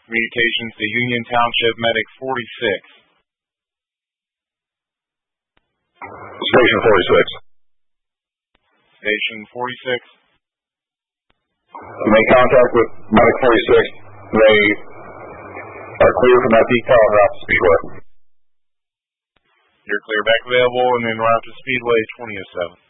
Communications to Union Township Medic 46. Station 46. Station 46. Make contact with Medic 46. They are clear from that decal and route to Speedway. You're clear back available and then route to Speedway 2007.